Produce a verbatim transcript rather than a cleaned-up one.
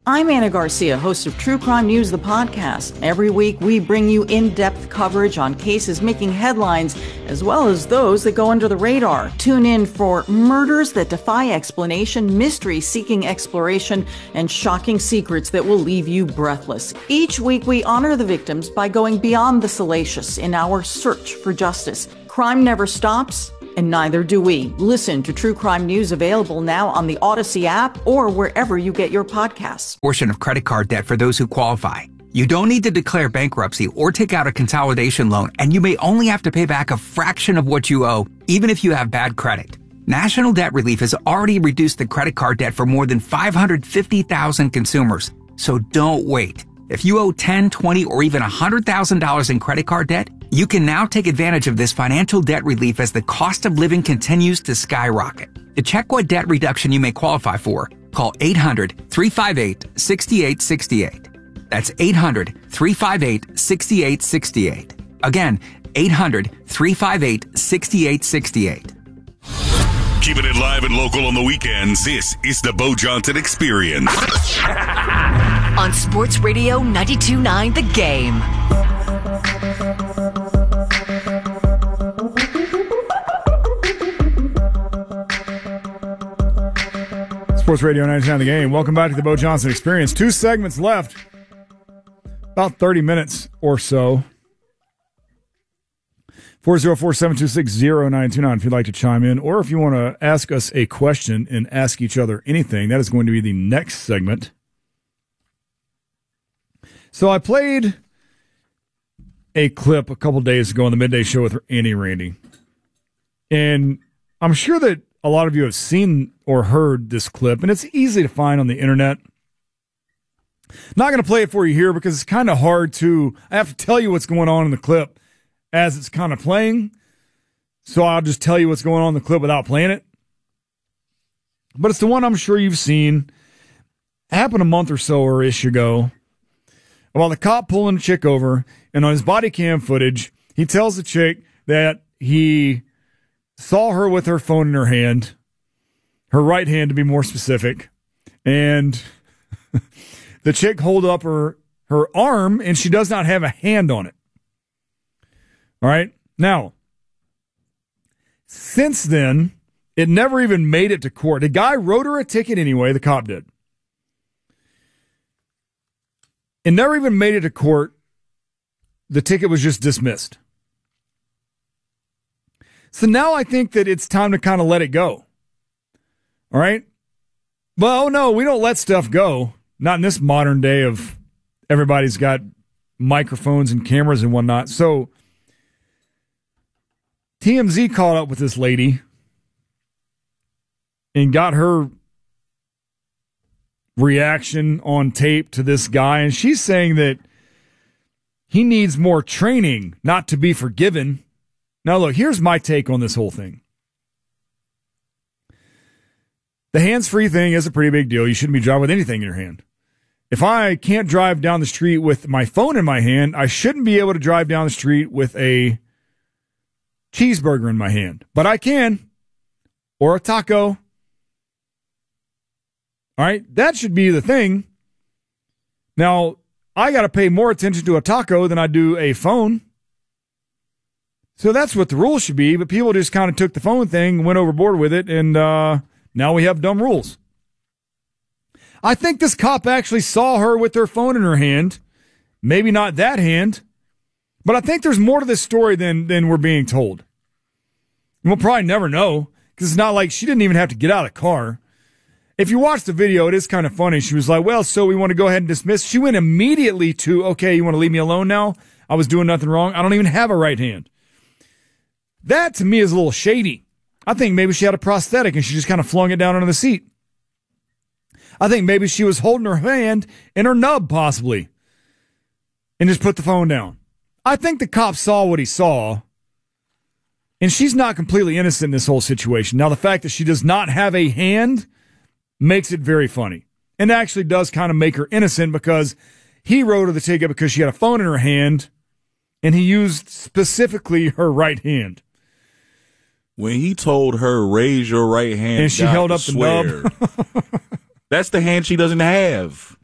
I'm Anna Garcia, host of True Crime News, the podcast. Every week, we bring you in-depth coverage on cases making headlines, as well as those that go under the radar. Tune in for murders that defy explanation, mysteries seeking exploration, and shocking secrets that will leave you breathless. Each week, we honor the victims by going beyond the salacious in our search for justice. Crime never stops, and neither do we. Listen to True Crime News, available now on the Odyssey app or wherever you get your podcasts. Portion of credit card debt for those who qualify. You don't need to declare bankruptcy or take out a consolidation loan, and you may only have to pay back a fraction of what you owe, even if you have bad credit. National Debt Relief has already reduced the credit card debt for more than five hundred fifty thousand consumers. So don't wait. If you owe ten, twenty, or even one hundred thousand dollars in credit card debt, you can now take advantage of this financial debt relief as the cost of living continues to skyrocket. To check what debt reduction you may qualify for, call eight hundred, three five eight, six eight six eight. That's eight hundred, three five eight, six eight six eight. Again, eight hundred, three five eight, six eight six eight. Keeping it live and local on the weekends, this is the Bo Johnson Experience. On Sports Radio ninety-two point nine The Game. Sports Radio ninety-two point nine The Game. Welcome back to the Bo Johnson Experience. Two segments left. About thirty minutes or so. four oh four, seven two six, oh nine two nine if you'd like to chime in, or if you want to ask us a question and ask each other anything. That is going to be the next segment. So I played a clip a couple days ago on the Midday Show with Andy Randy. And I'm sure that a lot of you have seen or heard this clip, and it's easy to find on the internet. Not going to play it for you here because it's kind of hard to, I have to tell you what's going on in the clip as it's kind of playing. So I'll just tell you what's going on in the clip without playing it. But it's the one I'm sure you've seen. It happened a month or so or ish ago. While the cop pulling a chick over, and on his body cam footage, he tells the chick that he saw her with her phone in her hand, her right hand to be more specific, and the chick hold up her, her arm, and she does not have a hand on it. All right? Now, since then, it never even made it to court. The guy wrote her a ticket anyway, the cop did. It never even made it to court. The ticket was just dismissed. So now I think that it's time to kind of let it go. All right? Well, no, we don't let stuff go. Not in this modern day of everybody's got microphones and cameras and whatnot. So T M Z caught up with this lady and got her reaction on tape to this guy, and she's saying that he needs more training not to be forgiven. Now, look, here's my take on this whole thing. The hands-free thing is a pretty big deal. You shouldn't be driving with anything in your hand. If I can't drive down the street with my phone in my hand, I shouldn't be able to drive down the street with a cheeseburger in my hand. But I can, or a taco. All right, that should be the thing. Now, I got to pay more attention to a taco than I do a phone. So that's what the rules should be, but people just kind of took the phone thing, went overboard with it, and uh, now we have dumb rules. I think this cop actually saw her with her phone in her hand. Maybe not that hand, but I think there's more to this story than, than we're being told. And we'll probably never know, because it's not like she didn't even have to get out of the car. If you watch the video, it is kind of funny. She was like, well, so we want to go ahead and dismiss. She went immediately to, okay, you want to leave me alone now? I was doing nothing wrong. I don't even have a right hand. That, to me, is a little shady. I think maybe she had a prosthetic and she just kind of flung it down under the seat. I think maybe she was holding her hand in her nub, possibly, and just put the phone down. I think the cop saw what he saw, and she's not completely innocent in this whole situation. Now, the fact that she does not have a hand makes it very funny, and actually does kind of make her innocent, because he wrote her the ticket because she had a phone in her hand, and he used specifically her right hand. When he told her, raise your right hand, and she God, held up swear, the nub. that's the hand she doesn't have.